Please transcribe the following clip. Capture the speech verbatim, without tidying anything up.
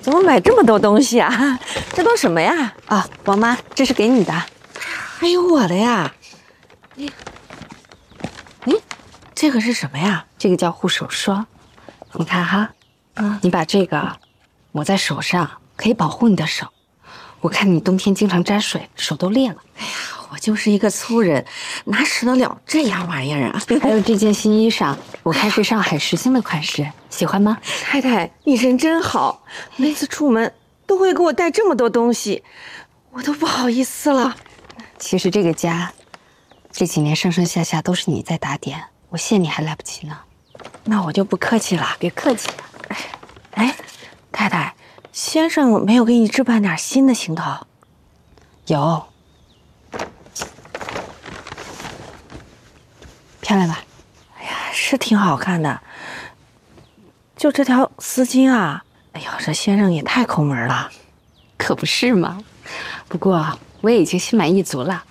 怎么买这么多东西啊？这都什么呀？ 啊，王妈，这是给你的。 还有我的呀。哎，哎，这个是什么呀？ 这个叫护手霜，你看哈，啊，你把这个抹在手上，可以保护你的手。我看你冬天经常沾水，手都裂了。 哎呀，我就是一个粗人，哪使得了这样玩意儿啊？ 还有这件新衣裳，我看是上海时兴的款式，喜欢吗？ 太太，你人真好，每次出门都会给我带这么多东西，我都不好意思了。 其实这个家，这几年上上下下都是你在打点，我谢你还来不及呢。 那我就不客气了， 别客气了。 哎，哎，太太，先生没有给你置办点新的行头？ 有，漂亮吧？ 哎呀，是挺好看的。就这条丝巾啊，哎呦，这先生也太抠门了。 可不是嘛。不过我也已经心满意足了。